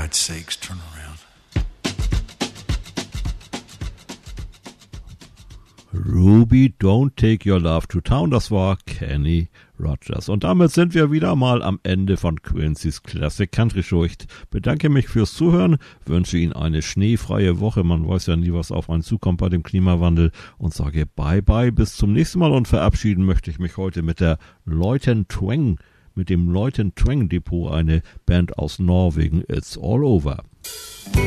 God's sakes, turn around. Ruby, don't take your love to town, das war Kenny Rogers. Und damit sind wir wieder mal am Ende von Quincy's Classic Country Show. Ich bedanke mich fürs Zuhören, wünsche Ihnen eine schneefreie Woche, man weiß ja nie, was auf einen zukommt bei dem Klimawandel, und sage Bye-bye, bis zum nächsten Mal, und verabschieden möchte ich mich heute mit dem Leuten Twang Depot, eine Band aus Norwegen. It's all over.